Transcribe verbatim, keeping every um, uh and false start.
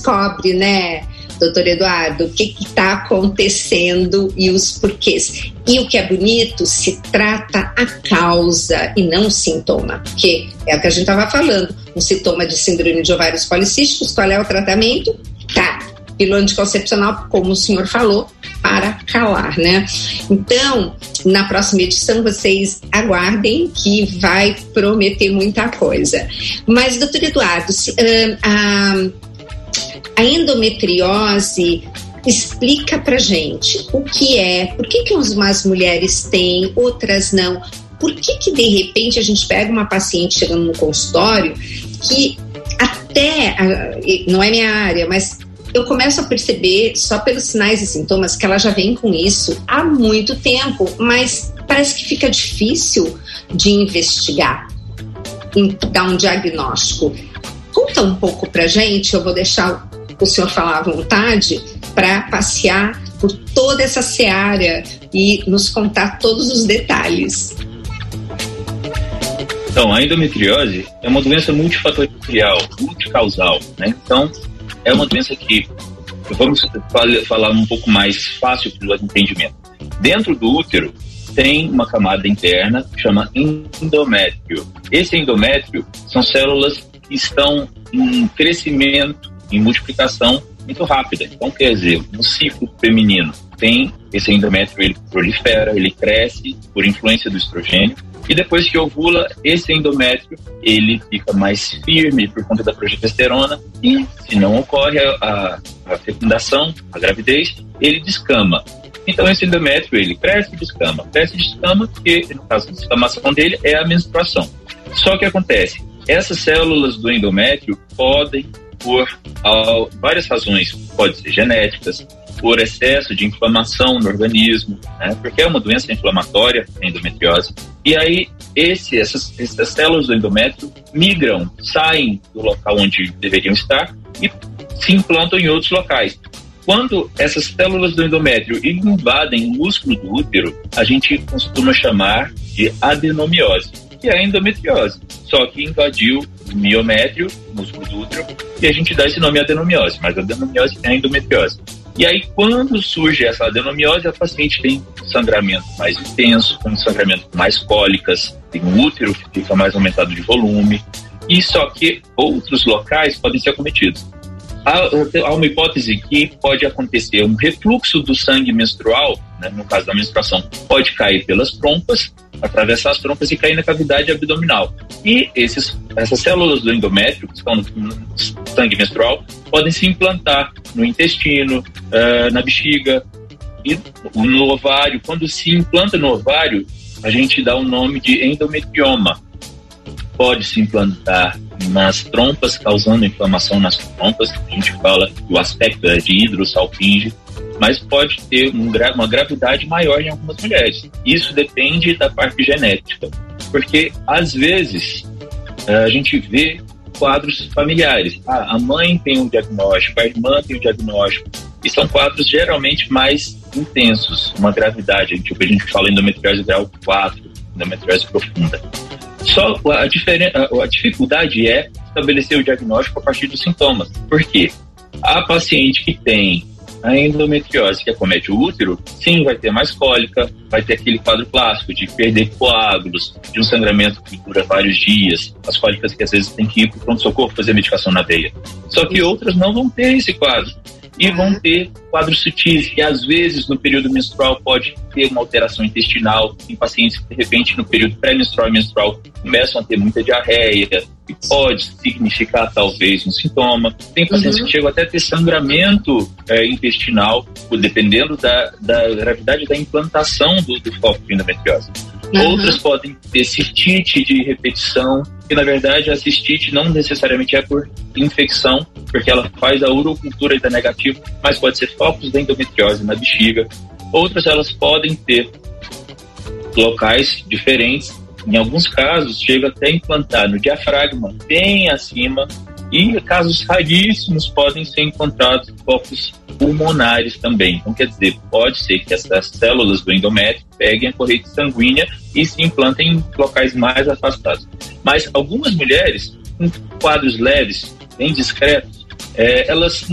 descobre, né, doutor Eduardo, o que está acontecendo e os porquês. E o que é bonito, se trata a causa e não o sintoma, porque é o que a gente estava falando, um sintoma de síndrome de ovários policísticos, qual é o tratamento? Tá, pílula anticoncepcional, como o senhor falou, para calar, né? Então, na próxima edição, vocês aguardem que vai prometer muita coisa. Mas, doutor Eduardo, a, a endometriose, explica pra gente o que é, por que que umas mulheres têm, outras não, por que que de repente a gente pega uma paciente chegando no consultório que até, não é minha área, mas eu começo a perceber, só pelos sinais e sintomas, que ela já vem com isso há muito tempo, mas parece que fica difícil de investigar, dar um diagnóstico. Conta um pouco pra gente, eu vou deixar o senhor falar à vontade, para passear por toda essa seara e nos contar todos os detalhes. Então, a endometriose é uma doença multifatorial, multicausal, né? Então, é uma doença que, vamos falar um pouco mais fácil para o entendimento. Dentro do útero tem uma camada interna que chama endométrio. Esse endométrio são células que estão em crescimento, em multiplicação muito rápida. Então, quer dizer, no ciclo feminino tem esse endométrio, ele prolifera, ele cresce por influência do estrogênio. E depois que ovula, esse endométrio, ele fica mais firme por conta da progesterona e, se não ocorre a, a, a fecundação, a gravidez, ele descama. Então, esse endométrio, ele cresce e descama. Cresce e descama porque, no caso da descamação dele, é a menstruação. Só que acontece, essas células do endométrio podem, por uh, várias razões, pode ser genéticas, por excesso de inflamação no organismo, né? Porque é uma doença inflamatória, a endometriose. E aí, esse, essas, essas células do endométrio migram, saem do local onde deveriam estar e se implantam em outros locais. Quando essas células do endométrio invadem o músculo do útero, a gente costuma chamar de adenomiose, que é a endometriose, só que invadiu o miométrio, o músculo do útero, e a gente dá esse nome adenomiose, mas a adenomiose é a endometriose. E aí, quando surge essa adenomiose, a paciente tem um sangramento mais intenso, um sangramento com mais cólicas, tem um útero que fica mais aumentado de volume, e só que outros locais podem ser acometidos. Há, há uma hipótese que pode acontecer um refluxo do sangue menstrual, né, no caso da menstruação, pode cair pelas trompas, atravessar as trompas e cair na cavidade abdominal. E esses, essas células do endométrio, que estão no, no sangue menstrual, podem se implantar no intestino, uh, na bexiga e no ovário. Quando se implanta no ovário, a gente dá o nome de endometrioma. Pode se implantar nas trompas, causando inflamação nas trompas. A gente fala que o aspecto é de hidrossalpinge, mas pode ter um gra- uma gravidade maior em algumas mulheres. Isso depende da parte genética, porque às vezes a gente vê quadros familiares. Ah, a mãe tem um diagnóstico, a irmã tem um diagnóstico, e são quadros geralmente mais intensos, uma gravidade, tipo, a gente fala endometriose grau quatro, endometriose profunda. Só a, diferen- a dificuldade é estabelecer o diagnóstico a partir dos sintomas. Por quê? A paciente que tem a endometriose que acomete o útero, sim, vai ter mais cólica, vai ter aquele quadro clássico de perder coágulos, de um sangramento que dura vários dias, as cólicas que às vezes tem que ir para o pronto-socorro fazer medicação na veia. Só que outras não vão ter esse quadro. E vão ter quadros sutis, que às vezes no período menstrual pode ter uma alteração intestinal, em pacientes que de repente no período pré-menstrual e menstrual começam a ter muita diarreia, que pode significar talvez um sintoma. Tem pacientes uhum. que chegam até a ter sangramento é, intestinal, dependendo da, da gravidade da implantação do, do foco de endometriose. Uhum. Outras podem ter cistite de repetição, que na verdade a cistite não necessariamente é por infecção, porque ela faz a urocultura e dá negativo, mas pode ser focos da endometriose na bexiga. Outras elas podem ter locais diferentes, em alguns casos chega até a implantar no diafragma, bem acima, e casos raríssimos podem ser encontrados focos pulmonares também. Então, quer dizer, pode ser que essas células do endométrio peguem a corrente sanguínea e se implantem em locais mais afastados. Mas algumas mulheres, com quadros leves, bem discretos, é, elas